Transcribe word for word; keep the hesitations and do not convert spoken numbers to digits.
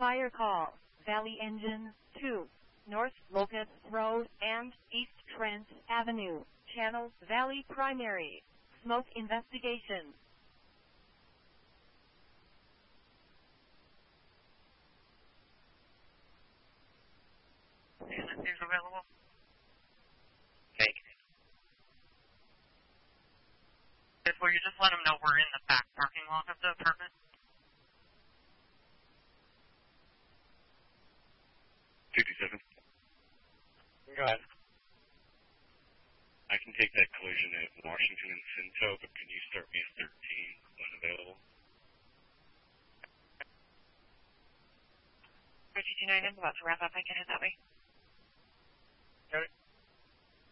Fire call, Valley Engine two, North Locust Road and East Trent Avenue, Channel Valley Primary. Smoke investigation. Is available? Okay. If will you just let them know we're in the back parking lot of the apartment? fifty-seven. Go ahead. I can take that collision at Washington and Cinto, but can you start me at thirteen when available? thirty-two nine, I'm about to wrap up. I can head that way.